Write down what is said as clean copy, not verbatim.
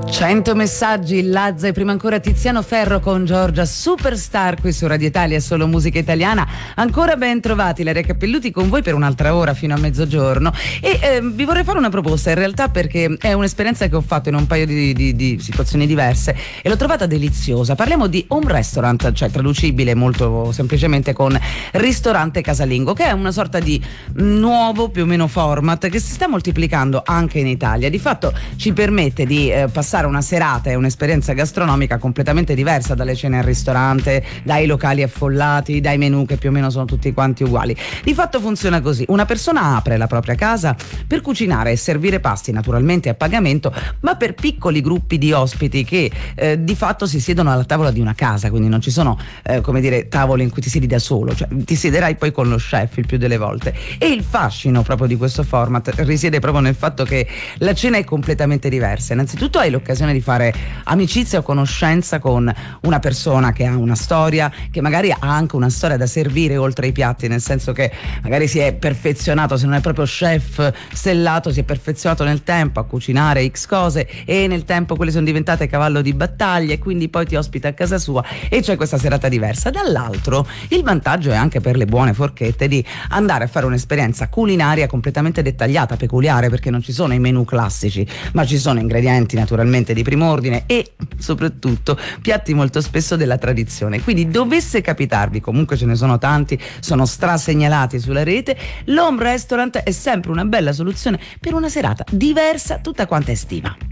100 messaggi, Lazza e prima ancora Tiziano Ferro con Giorgia Superstar qui su Radio Italia, solo musica italiana. Ancora ben trovati, Ilaria Cappelluti con voi per un'altra ora fino a mezzogiorno e vi vorrei fare una proposta in realtà, perché è un'esperienza che ho fatto in un paio di situazioni diverse e l'ho trovata deliziosa. Parliamo di home restaurant, cioè traducibile molto semplicemente con ristorante casalingo, che è una sorta di nuovo più o meno format che si sta moltiplicando anche in Italia. Di fatto ci permette di passare una serata e un'esperienza gastronomica completamente diversa dalle cene al ristorante, dai locali affollati, dai menù che più o meno sono tutti quanti uguali. Di fatto funziona così: una persona apre la propria casa per cucinare e servire pasti naturalmente a pagamento, ma per piccoli gruppi di ospiti che di fatto si siedono alla tavola di una casa, quindi non ci sono come dire tavoli in cui ti siedi da solo, cioè ti siederai poi con lo chef il più delle volte. E il fascino proprio di questo format risiede proprio nel fatto che la cena è completamente diversa. Innanzitutto hai l'occasione di fare amicizia o conoscenza con una persona che ha una storia, che magari ha anche una storia da servire oltre ai piatti, nel senso che magari si è perfezionato, se non è proprio chef stellato, si è perfezionato nel tempo a cucinare X cose e nel tempo quelle sono diventate cavallo di battaglia e quindi poi ti ospita a casa sua e c'è questa serata diversa. Dall'altro il vantaggio è anche per le buone forchette di andare a fare un'esperienza culinaria completamente dettagliata, peculiare, perché non ci sono i menù classici, ma ci sono ingredienti naturalmente di primo ordine e soprattutto piatti molto spesso della tradizione. Quindi dovesse capitarvi, comunque ce ne sono tanti, sono strasegnalati sulla rete, l'home restaurant è sempre una bella soluzione per una serata diversa tutta quanta estiva.